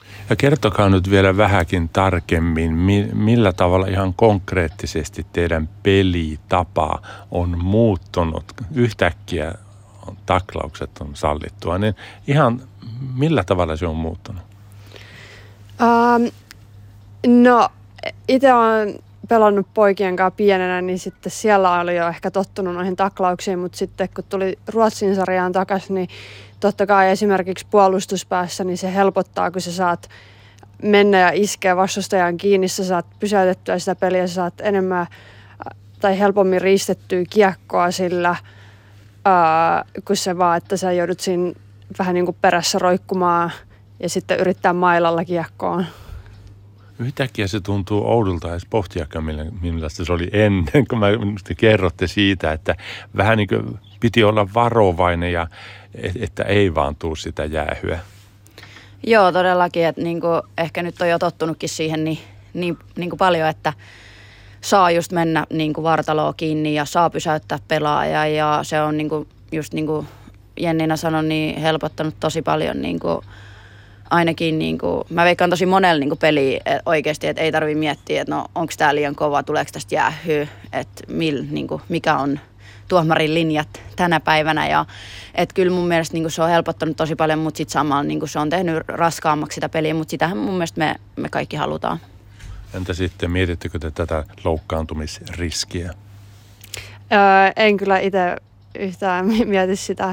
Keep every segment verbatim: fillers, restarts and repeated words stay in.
Ja kertokaa nyt vielä vähänkin tarkemmin, millä tavalla ihan konkreettisesti teidän pelitapa on muuttunut. Yhtäkkiä taklaukset on sallittua, niin ihan millä tavalla se on muuttunut? Um, no, itse olen pelannut poikien kanssa pienenä, niin sitten siellä oli jo ehkä tottunut noihin taklauksiin, mutta sitten kun tuli Ruotsin sarjaan takaisin, niin totta kai esimerkiksi puolustuspäässä, niin se helpottaa, kun sä saat mennä ja iskeä vastustajan kiinni, sä saat pysäytettyä sitä peliä, sä saat enemmän tai helpommin riistettyä kiekkoa sillä, ää, kun se vaan, että sä joudut siinä vähän niin kuin perässä roikkumaan ja sitten yrittää mailalla kiekkoon. Yhtäkkiä se tuntuu oudolta edes pohtiakaan, millaista se oli ennen, kun mä kerrotte siitä, että vähän niin kuin piti olla varovainen ja että ei vaan tuu sitä jäähyä. Joo, todellakin, että niin kuin ehkä nyt on jo tottunutkin siihen niin, niin, niin kuin paljon, että saa just mennä niin kuin vartaloon kiinni ja saa pysäyttää pelaajaa ja se on niin kuin, just niin kuin Jenninä sanoi, niin helpottanut tosi paljon niin kuin ainakin niin kuin, mä veikkaan tosi monella niin kuin peliä oikeasti, että ei tarvitse miettiä, että no onko tää liian kova, tuleeko tästä jäähyä, että mil, niin kuin, mikä on tuomarin linjat tänä päivänä. Ja että kyllä mun mielestä niin kuin se on helpottanut tosi paljon, mutta sitten samalla niin kuin se on tehnyt raskaammaksi sitä peliä, mutta sitähän mun mielestä me, me kaikki halutaan. Entä sitten, mietittekö te tätä loukkaantumisriskiä? Öö, en kyllä itse yhtään mieti sitä.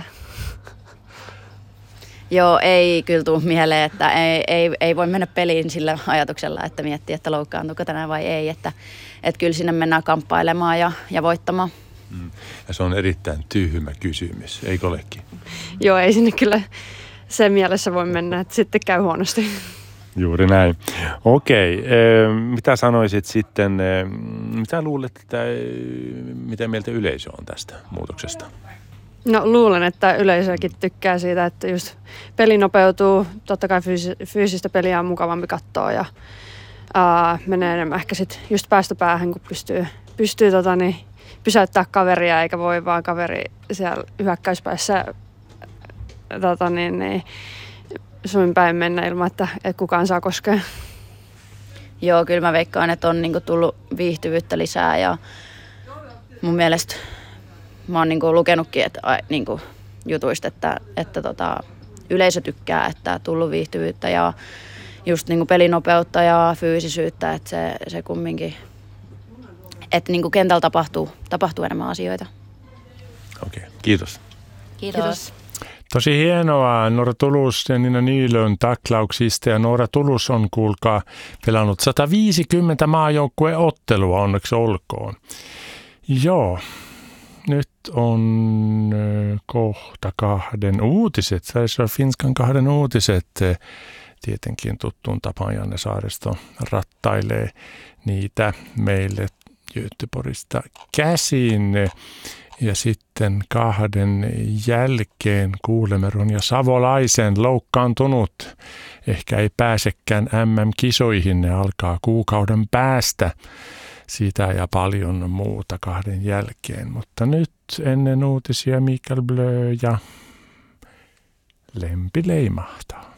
Joo, ei kyllä tule mieleen, että ei, ei, ei voi mennä peliin sillä ajatuksella, että miettii, että loukkaantuuko tänään vai ei. Että, että kyllä sinne mennään kamppailemaan ja, ja voittamaan. Mm. Ja se on erittäin tyhmä kysymys, eikö olekin? Joo, ei sinne kyllä sen mielessä voi mennä, että sitten käy huonosti. Juuri näin. Okei, mitä sanoisit sitten, mitä luulet, että mitä mieltä yleisö on tästä muutoksesta? No luulen, että yleisökin tykkää siitä, että just peli nopeutuu, totta kai fyysi- fyysistä peliä on mukavampi katsoa ja ää, menee enemmän ehkä sitten just päästä päähän, kun pystyy, pystyy tota, niin, pysäyttää kaveria, eikä voi vaan kaveri siellä hyökkäyspäässä tota, niin, niin, suin päin mennä ilman, että, että kukaan saa koskea. Joo, kyllä mä veikkaan, että on niinku tullut viihtyvyyttä lisää ja mun mielestä mä oon niinku lukenutkin että, niinku, jutuista, että, että tota, yleisö tykkää, että tullut viihtyvyyttä ja just niinku pelinopeutta ja fyysisyyttä, että se, se kumminkin, että niinku kentällä tapahtuu, tapahtuu enemmän asioita. Okei, kiitos. Kiitos. Kiitos. Tosi hienoa Noora Tulus ja Nina Nylund taklauksista ja Noora Tulus on kuulkaa pelannut sata viisikymmentä maajoukkueottelua, onneksi olkoon. Joo. Nyt on kohta kahden uutiset, Sveriges Finskan kahden uutiset. Tietenkin tuttuun tapaan Janne Saaristo rattailee niitä meille Göteborgista käsin. Ja sitten kahden jälkeen kuulemme Ronja Savolaisen loukkaantunut. Ehkä ei pääsekään äm äm-kisoihin, ne alkaa kuukauden päästä. Siitä ja paljon muuta kahden jälkeen, mutta nyt ennen uutisia Mikael Blö ja Lempi leimahtaa.